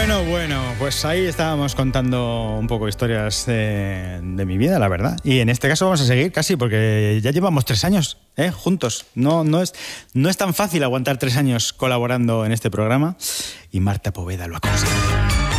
Bueno, pues ahí estábamos contando un poco historias de mi vida, la verdad. Y en este caso vamos a seguir casi, porque ya llevamos 3 años juntos. No es tan fácil aguantar 3 años colaborando en este programa. Y Marta Poveda lo ha conseguido.